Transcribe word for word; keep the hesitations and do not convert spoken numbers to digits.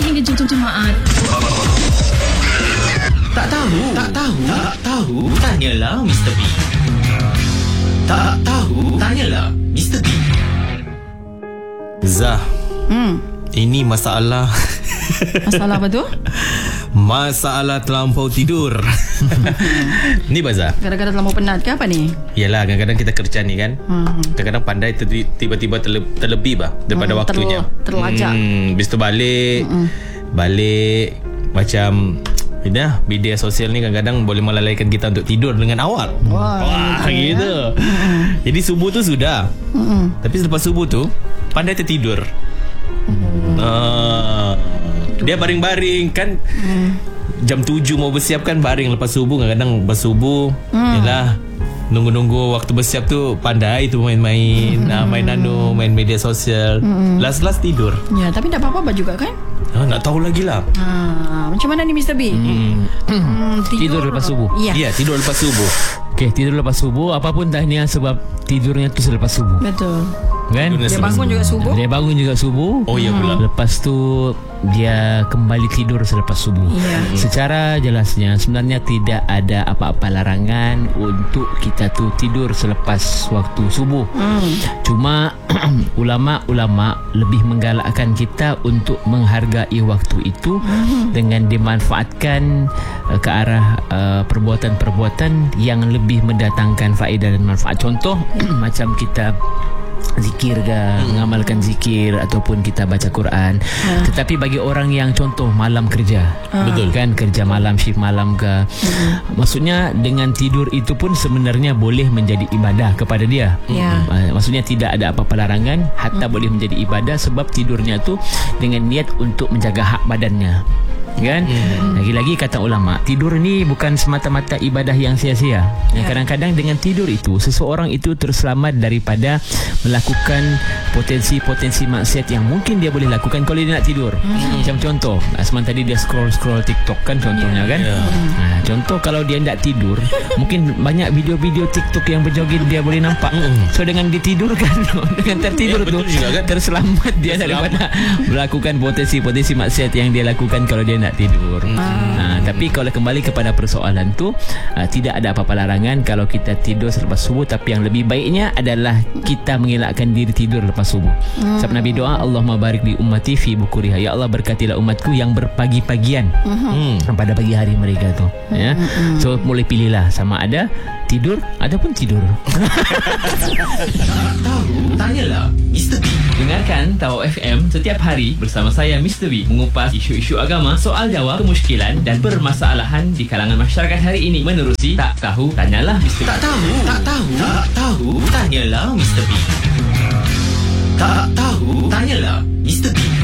hingga jemaah. Tak tahu, tak tahu, tak tahu. Tanyalah Mister B. Tak tahu, tanyalah Mister B. Zah, Hmm. ini masalah Masalah apa tu? masalah terlampau tidur. Ni Bazah. Kadang-kadang terlalu penat ke apa ni? Yalah, kadang-kadang kita kerja ni kan. Hmm. Kadang-kadang pandai ter- tiba-tiba terle- terlebih bah daripada Hmm, waktunya. terlalu- terlajak. Hmm, habis tu balik. Hmm. Balik macam Dah, media sosial ni kadang-kadang boleh melalaikan kita untuk tidur dengan awal. Wah, Wah, gitu. Jadi subuh tu sudah. Mm-mm. Tapi selepas subuh tu pandai tertidur. Hmm. Uh, dia baring-baring kan. Hmm. Jam tujuh mau bersiap kan baring lepas subuh. Kadang-kadang lepas subuh hmm. Yalah, nunggu-nunggu waktu bersiap tu pandai tu main-main. Hmm. uh, Main nano, main media sosial. hmm. Last-last tidur. Ya, tapi tak apa-apa juga kan? ha, Nak tahu lagi lah. Ha, macam mana ni Mister B? hmm. Hmm, Tidur lepas subuh. Ya, Ya, tidur lepas subuh. Okey, tidur lepas subuh. Apapun tahniah sebab tidurnya tu selepas subuh, betul. kan? Dia bangun juga subuh. Dia bangun juga subuh. Oh ya pula. Lepas tu dia kembali tidur selepas subuh. Ya. Secara jelasnya sebenarnya tidak ada apa-apa larangan untuk kita tu tidur selepas waktu subuh. Hmm. Cuma ulama-ulama lebih menggalakkan kita untuk menghargai waktu itu hmm. dengan dimanfaatkan uh, ke arah uh, perbuatan-perbuatan yang lebih mendatangkan faedah dan manfaat. Contoh macam kita zikir ke, hmm. mengamalkan zikir ataupun kita baca Quran. Ha. Tetapi bagi orang yang contoh malam kerja, ha. betul kan, kerja malam, shift malam ke, hmm. maksudnya dengan tidur itu pun sebenarnya boleh menjadi ibadah kepada dia. Ya. Hmm. Maksudnya tidak ada apa-apa larangan, hatta hmm. boleh menjadi ibadah sebab tidurnya tu dengan niat untuk menjaga hak badannya. Kan? Hmm. Lagi-lagi kata ulama, tidur ni bukan semata-mata ibadah yang sia-sia. Yang yeah. kadang-kadang dengan tidur itu seseorang itu terselamat daripada melakukan potensi-potensi maksiat yang mungkin dia boleh lakukan kalau dia nak tidur. Hmm. Macam contoh, Asman tadi dia scroll-scroll TikTok kan contohnya yeah. kan. Yeah. Nah, contoh kalau dia tak tidur, mungkin banyak video-video TikTok yang berjoget dia boleh nampak. Hmm. So dengan ditidurkan, dengan tertidur yeah, tu kan? Terselamat dia terselamat. daripada melakukan potensi-potensi maksiat yang dia lakukan kalau dia nak tidur. Hmm. Ha, tapi kalau kembali kepada persoalan tu, ha, tidak ada apa-apa larangan kalau kita tidur selepas subuh, tapi yang lebih baiknya adalah kita mengelakkan diri tidur lepas subuh. Hmm. Sebab Nabi doa, Allahumma barik li ummati fi bukuriha. Ya Allah, berkatilah umatku yang berpagi-pagian hmm. pada pagi hari mereka tu. Ya. Hmm. So boleh pilihlah sama ada tidur ataupun tidur. Tahu, tanyalah Mister B. Dengarkan Tawau F M setiap hari bersama saya Mister B mengupas isu-isu agama, soal jawab, kemusykilan dan permasalahan di kalangan masyarakat hari ini menerusi Tak Tahu Tanyalah Mister B. Tak tahu, tak tahu, tak tahu. Tanyalah Mister B. Tak tahu, tanyalah Mister B.